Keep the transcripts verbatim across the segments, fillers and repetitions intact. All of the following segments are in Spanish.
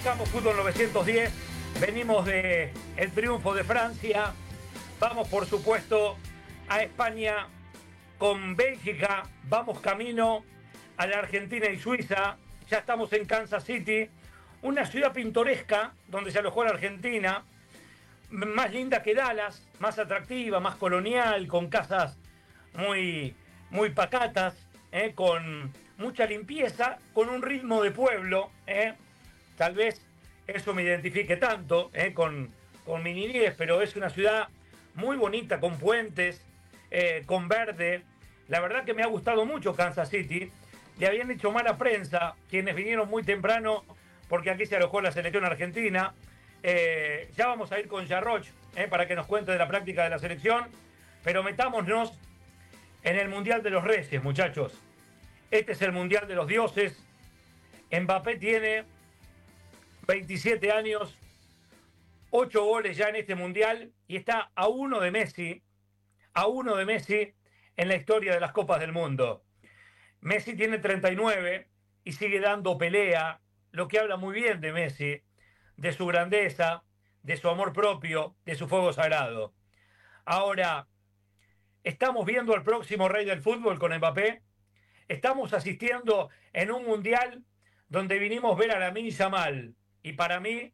Arrancamos Fútbol novecientos diez, venimos de el triunfo de Francia, vamos por supuesto a España con Bélgica, vamos camino a la Argentina y Suiza, ya estamos en Kansas City, una ciudad pintoresca donde se alojó la Argentina, más linda que Dallas, más atractiva, más colonial, con casas muy, muy pacatas, eh, con mucha limpieza, con un ritmo de pueblo, eh. Tal vez eso me identifique tanto eh, con, con mi niñez, pero es una ciudad muy bonita, con puentes, eh, con verde. La verdad que me ha gustado mucho Kansas City. Le habían hecho mala prensa quienes vinieron muy temprano, porque aquí se alojó la selección argentina. Eh, ya vamos a ir con Jarroch eh, para que nos cuente de la práctica de la selección, pero metámonos en el Mundial de los Reyes, muchachos. Este es el Mundial de los Dioses. Mbappé tiene veintisiete años, ocho goles ya en este Mundial y está a uno de Messi, a uno de Messi en la historia de las Copas del Mundo. Messi tiene treinta y nueve y sigue dando pelea, lo que habla muy bien de Messi, de su grandeza, de su amor propio, de su fuego sagrado. Ahora, estamos viendo al próximo rey del fútbol con Mbappé. Estamos asistiendo en un Mundial donde vinimos a ver a Lamine Yamal. Y para mí,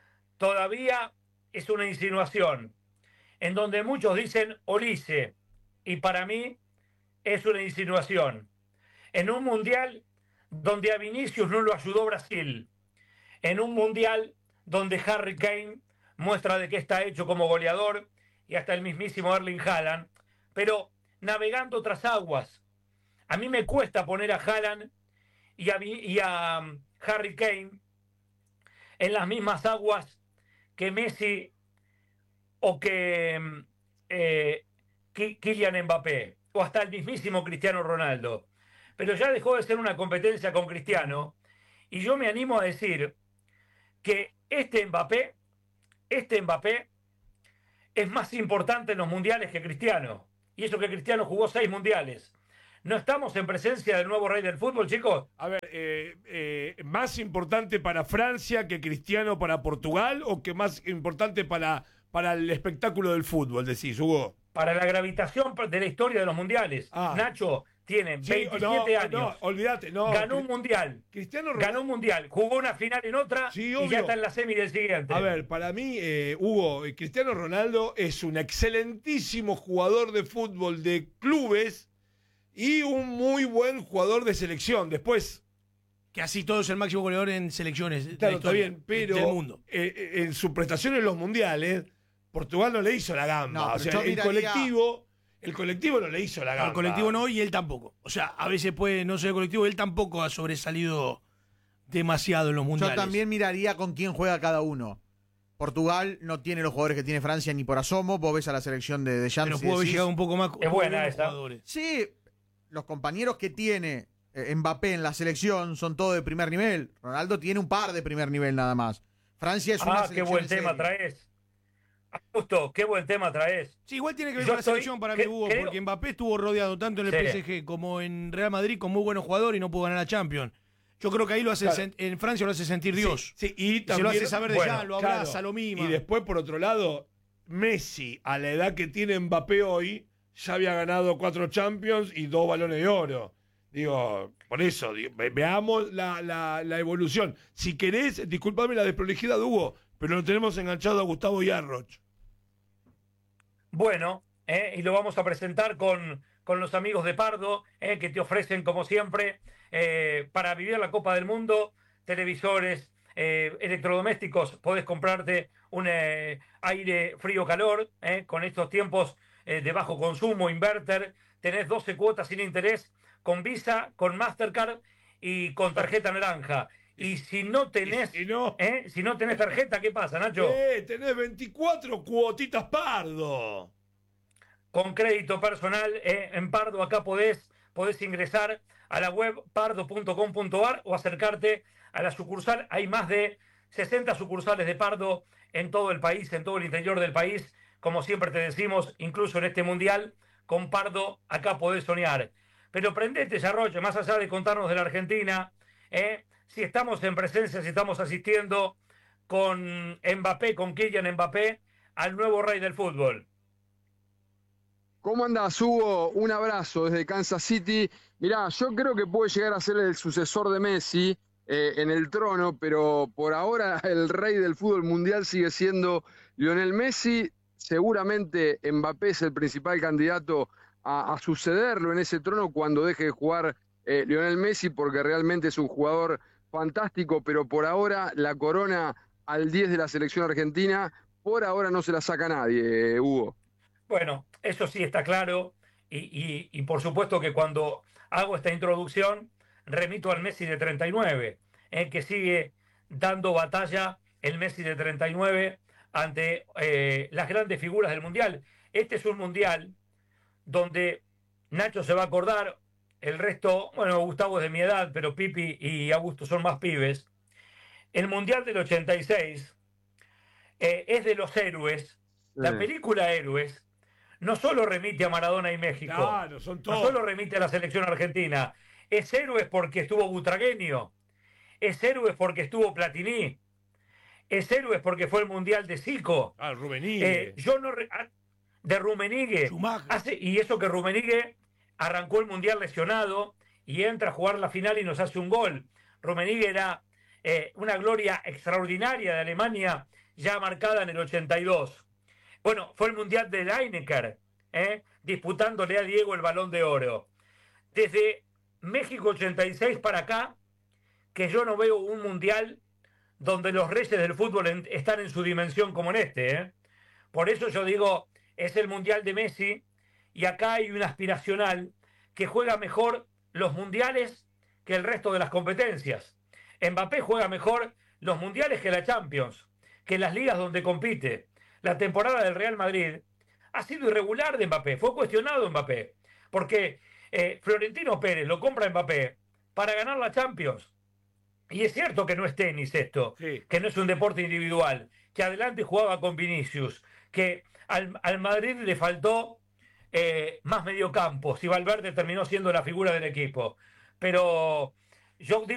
todavía es una insinuación. En donde muchos dicen Olise. Y para mí, es una insinuación. En un Mundial donde a Vinicius no lo ayudó Brasil. En un Mundial donde Harry Kane muestra de qué está hecho como goleador. Y hasta el mismísimo Erling Haaland. Pero navegando tras aguas. A mí me cuesta poner a Haaland y a, y a um, Harry Kane en las mismas aguas que Messi o que eh, Kylian Mbappé o hasta el mismísimo Cristiano Ronaldo. Pero ya dejó de ser una competencia con Cristiano y yo me animo a decir que este Mbappé, este Mbappé es más importante en los mundiales que Cristiano. Y eso que Cristiano jugó seis mundiales. ¿No estamos en presencia del nuevo rey del fútbol, chicos? A ver, eh, eh, ¿más importante para Francia que Cristiano para Portugal o que más importante para, para el espectáculo del fútbol, decís, Hugo? Para la gravitación de la historia de los mundiales. Ah. Nacho tiene sí, veintisiete no, años. No, olvídate, no. Ganó un mundial. Cristiano Ganó un mundial. Jugó una final en otra sí, y ya está en la semi del siguiente. A ver, para mí, eh, Hugo, Cristiano Ronaldo es un excelentísimo jugador de fútbol de clubes y un muy buen jugador de selección. Después, casi todo es el máximo goleador en selecciones. Claro, está bien, pero del mundo. Eh, en su prestación en los mundiales, Portugal no le hizo la gamba. No, o sea, el miraría... colectivo, el colectivo no le hizo la gamba. No, el colectivo no, y él tampoco. O sea, a veces puede no ser el colectivo, él tampoco ha sobresalido demasiado en los mundiales. Yo también miraría con quién juega cada uno. Portugal no tiene los jugadores que tiene Francia ni por asomo. Vos ves a la selección de Deschamps. Pero pudo haber llegado un poco más. Es buena esa. Jugadores. Sí. Los compañeros que tiene eh, Mbappé en la selección son todos de primer nivel. Ronaldo tiene un par de primer nivel nada más. Francia es una ah, selección. Ah, qué buen tema traes. Justo, qué buen tema traes. Sí, igual tiene que ver Yo con la selección para mí, Hugo, creo... porque Mbappé estuvo rodeado tanto en el sí. P S G como en Real Madrid con muy buenos jugadores y no pudo ganar la Champions. Yo creo que ahí lo hace claro. en Francia lo hace sentir Dios. Sí, sí y también, se lo hace saber de bueno, ya, lo abraza, claro. lo mima. Y después, por otro lado, Messi, a la edad que tiene Mbappé hoy, ya había ganado cuatro Champions y dos balones de oro. Digo, por eso, digo, ve, veamos la, la, la evolución. Si querés, disculpame la desprolijidad de Hugo, pero lo tenemos enganchado a Gustavo Jarroch. Bueno, eh, y lo vamos a presentar con, con los amigos de Pardo, eh, que te ofrecen, como siempre, eh, para vivir la Copa del Mundo, televisores, eh, electrodomésticos. Podés comprarte un eh, aire frío-calor, eh, con estos tiempos eh, de bajo consumo, inverter. Tenés doce cuotas sin interés, con Visa, con Mastercard y con tarjeta naranja. Y si no tenés, si no, ¿eh? si no tenés tarjeta, ¿qué pasa, Nacho? Eh, tenés veinticuatro cuotitas Pardo. Con crédito personal, eh, en Pardo acá podés, podés ingresar a la web pardo punto com punto a r o acercarte a la sucursal. Hay más de sesenta sucursales de Pardo en todo el país, en todo el interior del país. Como siempre te decimos, incluso en este mundial, con Pardo acá podés soñar. Pero prendete, Jarroche, más allá de contarnos de la Argentina, ¿eh? si estamos en presencia, si estamos asistiendo con Mbappé, con Kylian Mbappé, al nuevo rey del fútbol. ¿Cómo andás, Hugo? Un abrazo desde Kansas City. Mirá, yo creo que puede llegar a ser el sucesor de Messi eh, en el trono, pero por ahora el rey del fútbol mundial sigue siendo Lionel Messi. Seguramente Mbappé es el principal candidato a, a sucederlo en ese trono cuando deje de jugar eh, Lionel Messi, porque realmente es un jugador fantástico, pero por ahora la corona al diez de la selección argentina, por ahora no se la saca nadie, eh, Hugo. Bueno, eso sí está claro y, y, y por supuesto que cuando hago esta introducción remito al Messi de treinta y nueve, eh, que sigue dando batalla el Messi de treinta y nueve ante eh, las grandes figuras del Mundial. Este es un Mundial donde Nacho se va a acordar, el resto, bueno, Gustavo es de mi edad, pero Pipi y Augusto son más pibes. El Mundial del ochenta y seis eh, es de los héroes. Sí. La película Héroes no solo remite a Maradona y México, claro, son todos. No solo remite a la selección argentina, es Héroes porque estuvo Butragueño, es Héroes porque estuvo Platini, es Héroes porque fue el Mundial de Zico. Ah, Rummenigge. Eh, yo no re... de Rummenigge. Hace... Y eso que Rummenigge arrancó el Mundial lesionado y entra a jugar la final y nos hace un gol. Rummenigge era eh, una gloria extraordinaria de Alemania, ya marcada en el ochenta y dos. Bueno, fue el Mundial de Lineker, ¿eh? disputándole a Diego el Balón de Oro. Desde México ochenta y seis para acá, que yo no veo un Mundial donde los reyes del fútbol en, están en su dimensión como en este. ¿eh? Por eso yo digo, es el Mundial de Messi, y acá hay un aspiracional que juega mejor los Mundiales que el resto de las competencias. Mbappé juega mejor los Mundiales que la Champions, que las ligas donde compite. La temporada del Real Madrid ha sido irregular de Mbappé, fue cuestionado Mbappé, porque eh, Florentino Pérez lo compra Mbappé para ganar la Champions. Y es cierto que no es tenis esto, sí. que no es un deporte individual, que adelante jugaba con Vinicius, que al, al Madrid le faltó eh, más mediocampos y Valverde terminó siendo la figura del equipo. Pero yo digo